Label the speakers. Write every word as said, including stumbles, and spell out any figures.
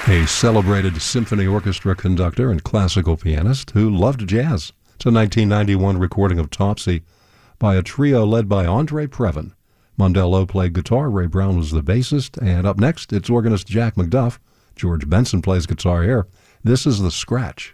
Speaker 1: A celebrated symphony orchestra conductor and classical pianist who loved jazz. It's a nineteen ninety-one recording of Topsy by a trio led by Andre Previn. Mondello played guitar, Ray Brown was the bassist, and up next, it's organist Jack McDuff. George Benson plays guitar here. This is The Scratch.